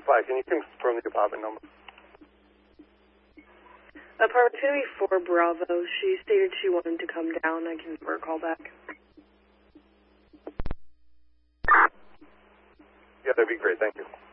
5. Can you confirm the apartment number? Apartment 284 Bravo. She stated she wanted to come down. I can give her a call back. Yeah, that'd be great. Thank you.